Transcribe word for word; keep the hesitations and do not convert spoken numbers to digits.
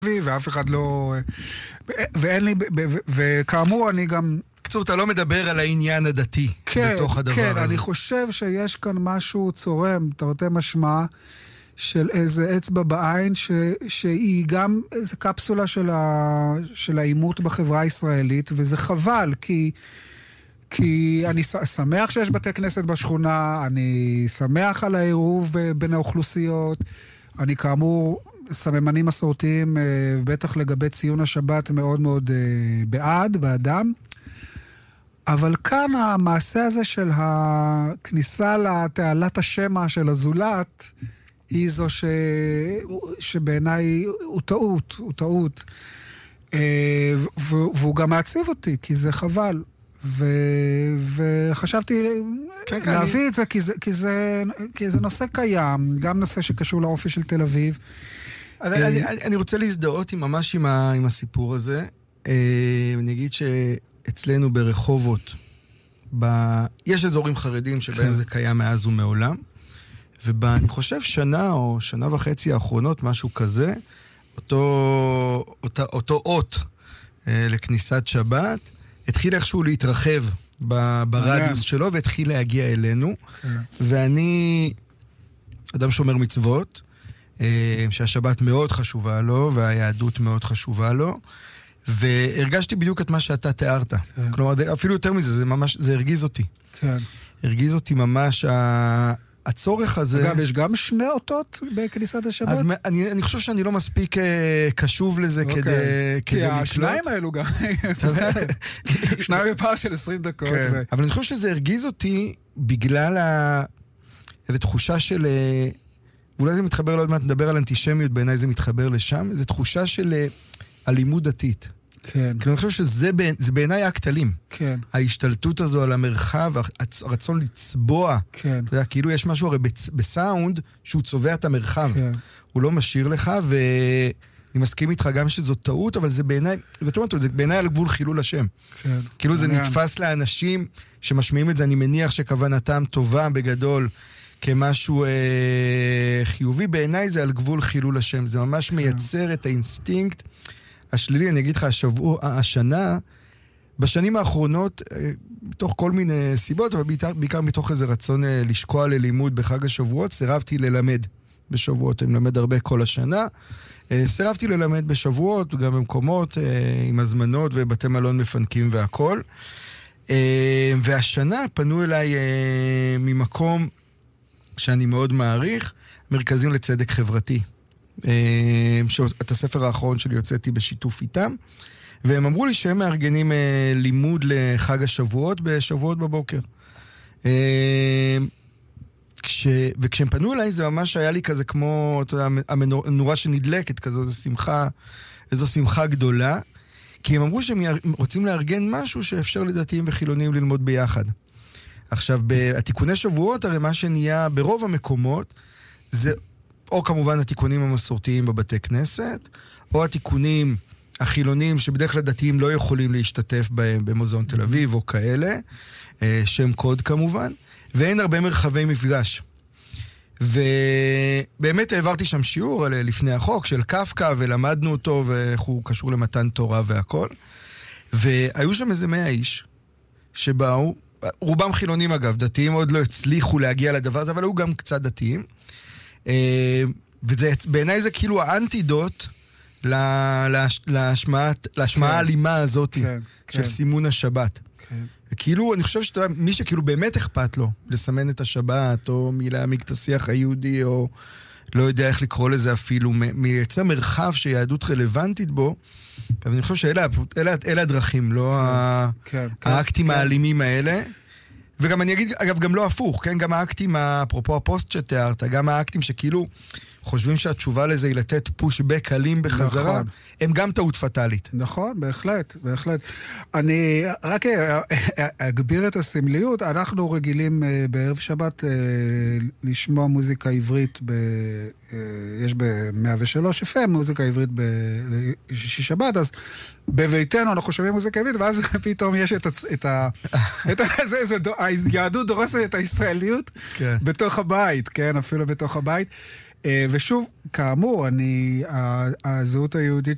ואף אחד לא... ואין לי... וכאמור, אני גם... קצור, אתה לא מדבר על העניין הדתי כן, בתוך הדבר כן, הזה. כן, אני חושב שיש כאן משהו צורם, תרתי משמע, של איזה אצבע בעין, ש, שהיא גם איזו קפסולה של, ה, של האימות בחברה הישראלית, וזה חבל, כי, כי אני שמח שיש בתי כנסת בשכונה, אני שמח על העירוב בין האוכלוסיות, אני כאמור... סממנים מסורתיים, בטח לגבי ציון השבת, מאוד מאוד בעד, באדם. אבל כאן המעשה הזה של הכניסה לתעלת השמה של הזולת, היא זו ש... שבעיניי הוא טעות, הוא טעות. והוא גם מעציב אותי, כי זה חבל. ו... וחשבתי כן, להביא אני... את זה כי, זה, כי, זה, כי זה נושא קיים, גם נושא שקשור לאופי של תל אביב. אני, אני, אני רוצה להזדהות ממש עם, ה, עם הסיפור הזה. אני אגיד שאצלנו ברחובות, ב... יש אזורים חרדים שבהם כן. זה קיים מאז ומעולם, ואני חושב שנה או שנה וחצי האחרונות, משהו כזה, אותו, אותה, אותו אות לכניסת שבת, התחיל איכשהו להתרחב ברדיוס שלו, והתחיל להגיע אלינו. ואני אדם שומר מצוות, שהשבת מאוד חשובה לו, והיהדות מאוד חשובה לו, והרגשתי בדיוק את מה שאתה תיארת. כלומר, אפילו יותר מזה, זה ממש, זה הרגיז אותי. כן. הרגיז אותי ממש הצורך הזה... אגב, יש גם שני אותות בכניסת השבת? אז אני, אני חושב שאני לא מספיק קשוב לזה כדי, כדי כי השניים האלו גם... שניים בפער של עשרים דקות. כן. אבל אני חושב שזה הרגיז אותי בגלל ה... איזו תחושה של... ואולי זה מתחבר, לא יודעת, נדבר על אנטישמיות, בעיניי זה מתחבר לשם, איזו תחושה של אלימות דתית. כן. כי אני חושב שזה בעיניי הכתלים. כן. ההשתלטות הזו על המרחב, הרצון לצבוע. כן. אתה יודע, כאילו יש משהו הרי בסאונד שהוא צובע את המרחב. כן. הוא לא משאיר לך, ואני מסכים איתך גם שזו טעות, אבל זה בעיניי, זה טעות, זה בעיניי על גבול חילול השם. כן. כאילו זה נתפס לאנשים שמשמיעים את זה, אני מניח שכוונתם טובה בגדול, כמשהו אה, חיובי. בעיניי זה על גבול חילול השם. זה ממש כן. מייצר את האינסטינקט השלילי. אני אגיד לך, השבוע, השנה, בשנים האחרונות, בתוך כל מיני סיבות, אבל בעיקר, בעיקר מתוך איזה רצון לשקוע ללימוד בחג השבועות, סירבתי ללמד בשבועות. אני מלמד הרבה כל השנה. סירבתי ללמד בשבועות, גם במקומות, עם הזמנות ובתי מלון מפנקים והכל. והשנה פנו אליי ממקום שאני מאוד מעריך, מרכזים לצדק חברתי. את הספר האחרון שלי יוצאתי בשיתוף איתם, והם אמרו לי שהם מארגנים לימוד לחג השבועות בשבועות בבוקר. כש, וכשהם פנו אליי זה ממש היה לי כזה כמו, אתה יודע, המנורה שנדלקת כזו, זו שמחה, איזו שמחה גדולה, כי הם אמרו שהם רוצים לארגן משהו שאפשר לדתיים וחילונים ללמוד ביחד. עכשיו, בתיקוני שבועות, הרי מה שנהיה ברוב המקומות, זה או כמובן התיקונים המסורתיים בבתי כנסת, או התיקונים החילונים שבדרך כלל דתיים לא יכולים להשתתף בהם במוזיאון תל אביב או כאלה, שם קוד כמובן, ואין הרבה מרחבי מפגש. ובאמת העברתי שם שיעור לפני החוק של קפקא, ולמדנו אותו ואיך הוא קשור למתן תורה והכל. והיו שם איזה מאה איש שבאו, רובם חילונים אגב, דתיים עוד לא הצליחו להגיע לדבר הזה, אבל היו גם קצת דתיים. ובעיניי זה כאילו האנטידוט להשמעה האלימה הזאת של סימון השבת. וכאילו אני חושב שמי שכאילו באמת אכפת לו לסמן את השבת, או מלהעמיק את השיח היהודי, או לא יודע איך לקרוא לזה אפילו, מייצר מרחב שיהדות רלוונטית בו, אז אני חושב שאלה הדרכים, לא האקטים האלימים האלה. וגם אני אגיד, אגב, גם לא הפוך, כן? גם האקטים, אפרופו הפוסט שתיארת, גם האקטים שכאילו חושבים שהתשובה לזה היא לתת פושבק אלים בחזרה, נכון. הם גם טעות פטלית. נכון, בהחלט, בהחלט. אני רק אגביר את הסמליות, אנחנו רגילים בערב שבת לשמוע מוזיקה עברית, ב, יש ב-מאה ושלוש אף אם מוזיקה עברית בשישי שבת, אז בביתנו אנחנו שומעים מוזיקה עברית, ואז פתאום יש את, את ה... את ה זה, זה, היהדות דורסת את הישראליות כן. בתוך הבית, כן, אפילו בתוך הבית. ושוב, כאמור, אני, הזהות היהודית